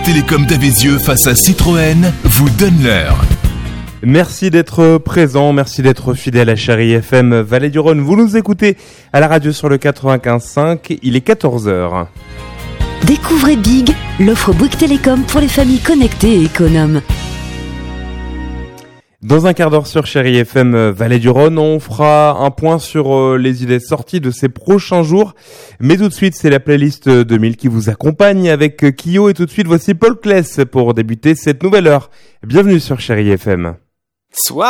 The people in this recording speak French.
Bouygues Télécom d'Avézieux face à Citroën vous donne l'heure. Merci d'être présent, merci d'être fidèle à Chérie FM Vallée du Rhône. Vous nous écoutez à la radio sur le 95.5, il est 14h. Découvrez Big, l'offre Bouygues Télécom pour les familles connectées et économes. Dans un quart d'heure sur Chérie FM Vallée du Rhône, on fera un point sur les idées sorties de ces prochains jours. Mais tout de suite, c'est la playlist 2000 qui vous accompagne avec Kyo. Et tout de suite, voici Paul Claes pour débuter cette nouvelle heure. Bienvenue sur Chérie FM. Soir